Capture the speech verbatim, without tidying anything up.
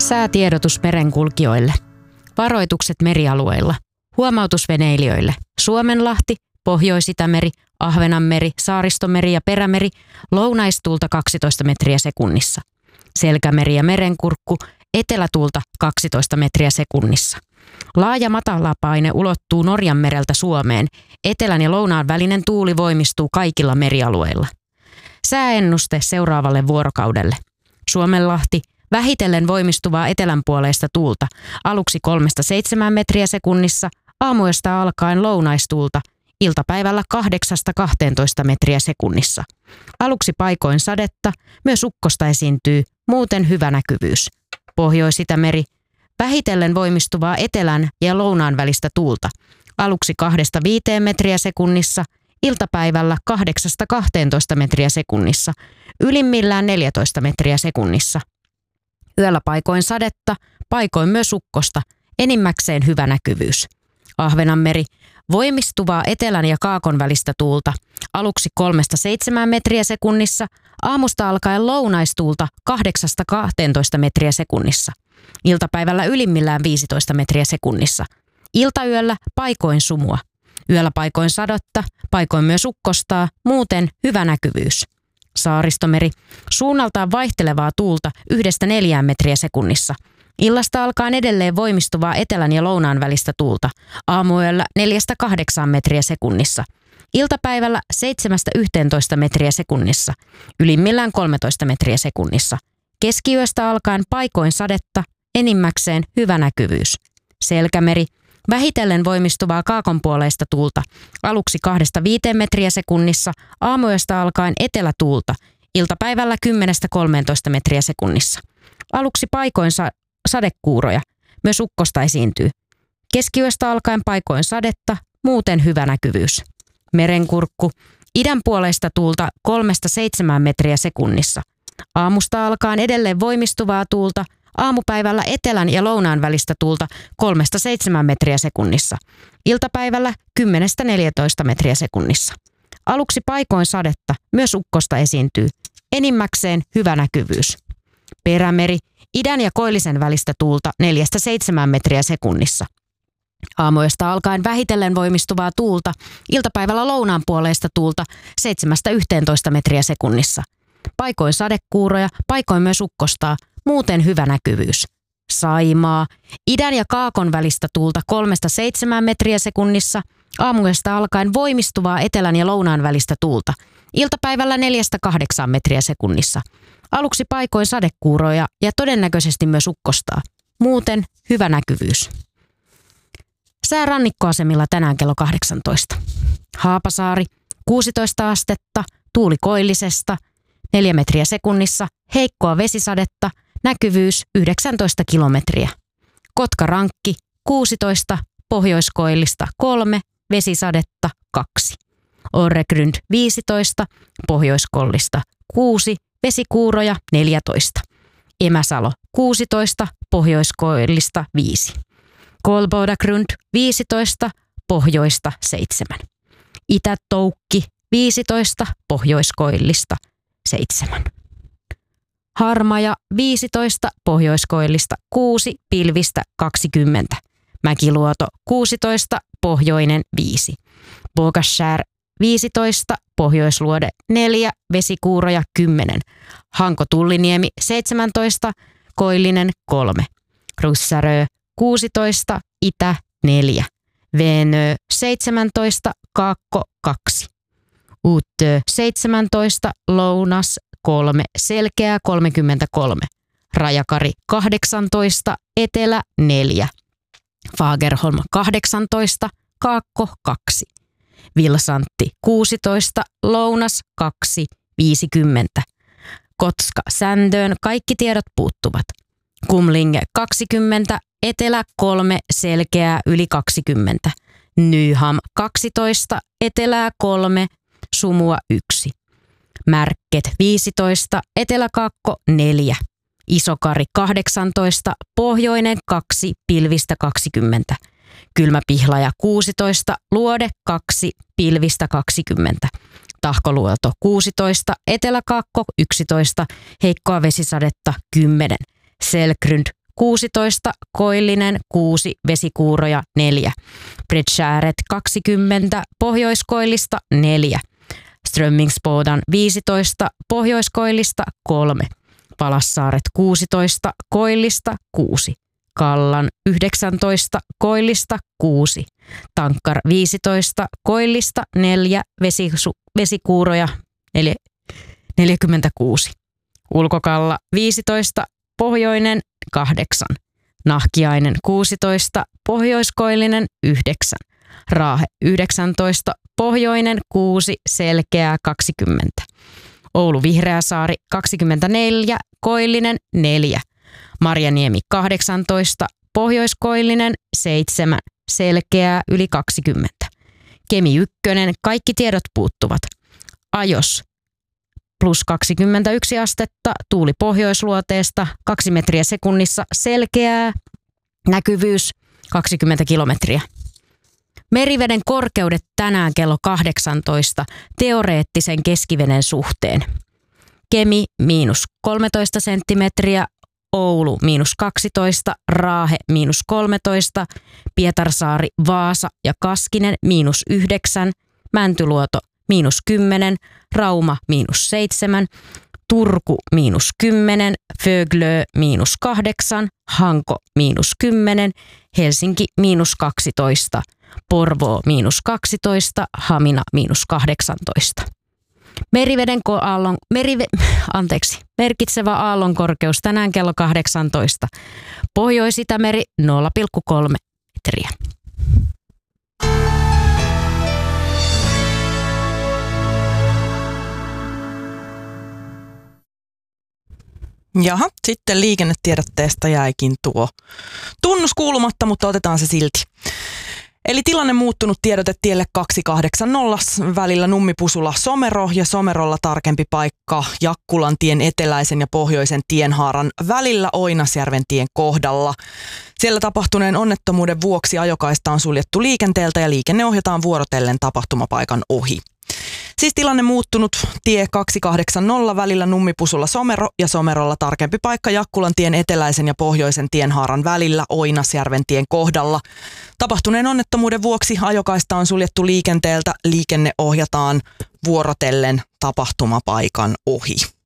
Säätiedotus merenkulkijoille. Varoitukset merialueilla. Huomautus veneilijöille. Suomenlahti, Pohjois-Itämeri, Ahvenanmeri, Saaristomeri ja Perämeri, lounaistuulta kaksitoista metriä sekunnissa. Selkämeri ja Merenkurkku, etelätuulta kaksitoista metriä sekunnissa. Laaja matalapaine ulottuu Norjanmereltä Suomeen. Etelän ja lounaan välinen tuuli voimistuu kaikilla merialueilla. Sääennuste seuraavalle vuorokaudelle. Suomenlahti, vähitellen voimistuvaa etelänpuoleista tuulta, aluksi kolmesta seitsemään metriä sekunnissa, aamuyöstä alkaen lounaistuulta, iltapäivällä kahdeksasta kahteentoista metriä sekunnissa. Aluksi paikoin sadetta, myös ukkosta esiintyy, muuten hyvä näkyvyys. Pohjois-Itämeri, vähitellen voimistuvaa etelän ja lounaan välistä tuulta, aluksi kahdesta viiteen metriä sekunnissa, iltapäivällä kahdeksasta kahteentoista metriä sekunnissa, ylimmillään neljätoista metriä sekunnissa. Yöllä paikoin sadetta, paikoin myös ukkosta, enimmäkseen hyvä näkyvyys. Ahvenanmeri, voimistuvaa etelän ja kaakon välistä tuulta, aluksi kolmesta seitsemään metriä sekunnissa, aamusta alkaen lounaistuulta kahdeksasta kahteentoista metriä sekunnissa. Iltapäivällä ylimmillään viisitoista metriä sekunnissa. Iltayöllä paikoin sumua. Yöllä paikoin sadotta, paikoin myös ukkostaa, muuten hyvä näkyvyys. Saaristomeri, suunnaltaan vaihtelevaa tuulta yhdestä neljään metriä sekunnissa. Illasta alkaen edelleen voimistuvaa etelän ja lounaan välistä tuulta. Aamuyöllä neljästä kahdeksaan metriä sekunnissa. Iltapäivällä seitsemästä yhteentoista metriä sekunnissa. Ylimmillään kolmetoista metriä sekunnissa. Keskiyöstä alkaen paikoin sadetta, enimmäkseen hyvä näkyvyys. Selkämeri, vähitellen voimistuvaa kaakonpuoleista tuulta, aluksi kahdesta viiteen metriä sekunnissa, aamuyöstä alkaen etelätuulta, iltapäivällä kymmenestä kolmeentoista metriä sekunnissa. Aluksi paikoin sa- sadekuuroja, myös ukkosta esiintyy. Keskiyöstä alkaen paikoin sadetta, muuten hyvä näkyvyys. Merenkurkku, idänpuoleista tuulta kolmesta seitsemään metriä sekunnissa. Aamusta alkaen edelleen voimistuvaa tuulta, aamupäivällä etelän ja lounaan välistä tuulta kolmesta seitsemään metriä sekunnissa. Iltapäivällä kymmenestä neljätoista metriä sekunnissa. Aluksi paikoin sadetta, myös ukkosta esiintyy. Enimmäkseen hyvä näkyvyys. Perämeri, idän ja koillisen välistä tuulta neljästä seitsemään metriä sekunnissa. Aamuista alkaen vähitellen voimistuvaa tuulta, iltapäivällä lounaan puoleista tuulta seitsemästä yhteentoista metriä sekunnissa. Paikoin sadekuuroja, paikoin myös ukkostaa, muuten hyvä näkyvyys. Saimaa, idän ja kaakon välistä tuulta kolmesta seitsemään metriä sekunnissa, aamuyöstä alkaen voimistuvaa etelän ja lounaan välistä tuulta, iltapäivällä neljästä kahdeksaan metriä sekunnissa. Aluksi paikoin sadekuuroja ja todennäköisesti myös ukkostaa, muuten hyvä näkyvyys. Sää rannikkoasemilla tänään kello kahdeksantoista. Haapasaari, kuusitoista astetta, tuuli koillisesta, neljä metriä sekunnissa, heikkoa vesisadetta, näkyvyys yhdeksäntoista kilometriä. Kotkarankki, kuusitoista, pohjoiskoillista kolme, vesisadetta kaksi. Orregrund viisitoista, pohjoiskollista kuusi, vesikuuroja neljätoista. Emäsalo kuusitoista, pohjoiskoillista viisi. Kolbodagrund viisitoista, pohjoista seitsemän. Itätoukki viisitoista, pohjoiskoillista seitsemän. Harmaja viisitoista, pohjoiskoillista kuusi, pilvistä kaksikymmentä. Mäkiluoto kuusitoista, pohjoinen viisi. Bogaskär viisitoista, pohjoisluode neljä, vesikuuroja kymmenen. Hanko-Tulliniemi seitsemäntoista, koillinen kolme. Russarö kuusitoista, itä neljä. Venö seitsemäntoista, kaakko kaksi. Uutö seitsemäntoista, lounas kolme, selkeä kolmekymmentäkolme. Rajakari kahdeksantoista, etelä neljä. Fagerholm kahdeksantoista, kaakko kaksi. Vilsantti kuusitoista, lounas kaksi, viisikymmentä. Kotska Sändöön kaikki tiedot puuttuvat. Kumlinge kaksikymmentä, etelä kolme, selkeää yli kaksikymmentä. Nyham kaksitoista, etelää kolme, sumua yksi. Märket viisitoista, eteläkaakko neljä. Isokari kahdeksantoista, pohjoinen kaksi, pilvistä kaksikymmentä. Kylmäpihlaja kuusitoista, luode kaksi, pilvistä kaksikymmentä. Tahkoluoto kuusitoista, eteläkaakko yksitoista, heikkoa vesisadetta kymmenen. Selgrund kuusitoista, Koillinen kuusi, Vesikuuroja neljä. Bredskääret kaksikymmentä, Pohjoiskoillista neljä. Strömmingsbodan viisitoista, Pohjoiskoillista kolme. Palassaaret kuusitoista, Koillista kuusi. Kallan yhdeksäntoista, Koillista kuusi. Tankkar viisitoista, Koillista neljä, Vesisu, Vesikuuroja neljä, neljäkymmentäkuusi. Ulkokalla viisitoista, Pohjoinen kahdeksan. Nahkiainen kuusitoista, Pohjoiskoillinen yhdeksän. Raahe yhdeksäntoista, Pohjoinen kuusi, Selkeää kaksikymmentä. Oulu Vihreäsaari kaksikymmentäneljä, Koillinen neljä. Marjaniemi kahdeksantoista, Pohjoiskoillinen seitsemän, Selkeää yli kaksikymmentä. Kemi ykkönen, kaikki tiedot puuttuvat. Ajos plus kaksikymmentäyksi astetta, tuuli pohjoisluoteesta, kaksi metriä sekunnissa, Selkeää, näkyvyys kaksikymmentä kilometriä. Meriveden korkeudet tänään kello kahdeksantoista teoreettisen keskiveden suhteen. Kemi miinus kolmetoista senttimetriä, Oulu miinus kaksitoista, Raahe miinus kolmetoista, Pietarsaari, Vaasa ja Kaskinen miinus yhdeksän, Mäntyluoto miinus kymmenen, Rauma miinus seitsemän, Turku miinus kymmenen, Föglö miinus kahdeksan, Hanko miinus kymmenen, Helsinki miinus kaksitoista, Porvoo miinus kaksitoista, Hamina miinus kahdeksantoista. Meriveden ko- aallon, merive, anteeksi, merkitsevä aallonkorkeus tänään kello kahdeksantoista. Pohjois-Itämeri nolla pilkku kolme metriä. Jaha, sitten liikennetiedotteesta jäikin tuo tunnus kuulumatta, mutta otetaan se silti. Eli tilanne muuttunut tiedote tielle kaksisataakahdeksankymmentä välillä Nummipusula-Somero ja Somerolla tarkempi paikka Jakkulantien eteläisen ja pohjoisen tienhaaran välillä Oinasjärven tien kohdalla. Siellä tapahtuneen onnettomuuden vuoksi ajokaista on suljettu liikenteeltä ja liikenne ohjataan vuorotellen tapahtumapaikan ohi. Siis tilanne muuttunut tie kaksisataakahdeksankymmentä välillä Nummipusula-Somero ja Somerolla tarkempi paikka Jakkulantien eteläisen ja pohjoisen tienhaaran välillä Oinasjärven tien kohdalla. Tapahtuneen onnettomuuden vuoksi ajokaista on suljettu liikenteeltä, liikenne ohjataan vuorotellen tapahtumapaikan ohi.